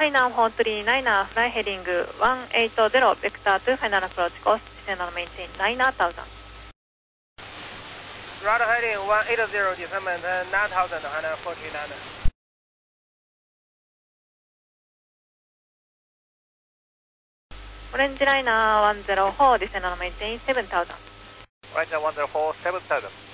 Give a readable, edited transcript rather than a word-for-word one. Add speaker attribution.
Speaker 1: Final 439, fly heading 180, vector to final approach course, descend and maintain 9000.
Speaker 2: Radar heading 180, descend maintain 9000, final 439.
Speaker 1: Orange liner 104, descend and maintain 7000.
Speaker 3: Orange 104, 7000.